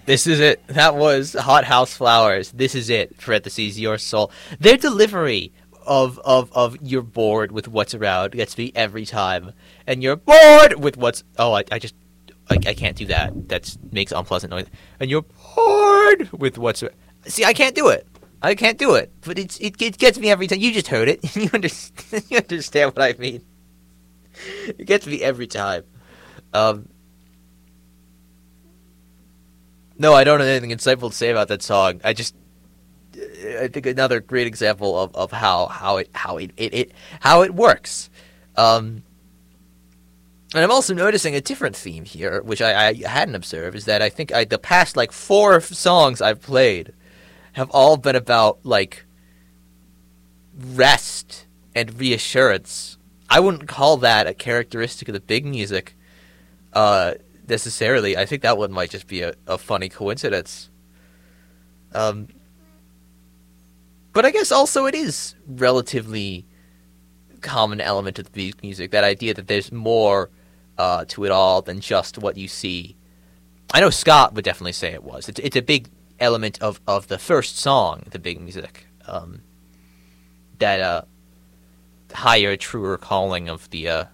This is it. That was Hot House Flowers. This is it. Parentheses, your soul. Their delivery of you're bored with what's around gets me every time. And you're bored with what's... Oh, I can't do that. That makes unpleasant noise. And you're bored with what's... See, I can't do it. I can't do it. But it gets me every time. You just heard it. You understand what I mean. It gets me every time. No, I don't have anything insightful to say about that song. I think another great example of how it works. And I'm also noticing a different theme here, which I hadn't observed, is that I think the past 4 songs I've played have all been about rest and reassurance. I wouldn't call that a characteristic of the big music necessarily. I think that one might just be a funny coincidence. But I guess also it is relatively common element of the big music, that idea that there's more to it all than just what you see. I know Scott would definitely say it was. It's a big element of the first song, the big music, that higher, truer calling of the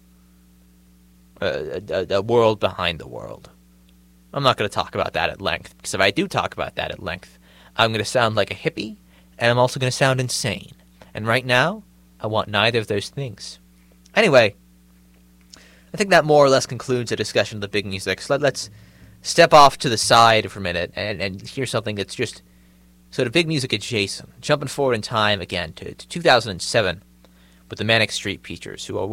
world behind the world. I'm not going to talk about that at length, because if I do talk about that at length, I'm going to sound like a hippie, and I'm also going to sound insane. And right now, I want neither of those things. Anyway, I think that more or less concludes the discussion of the big music. So let's step off to the side for a minute and hear something that's just sort of big music adjacent. Jumping forward in time again to 2007 with the Manic Street Preachers, who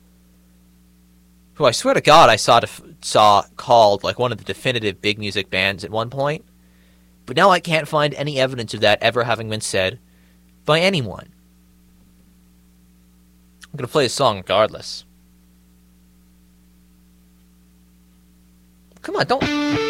I swear to God I saw called one of the definitive big music bands at one point. But now I can't find any evidence of that ever having been said by anyone. I'm going to play a song regardless. Come on, don't...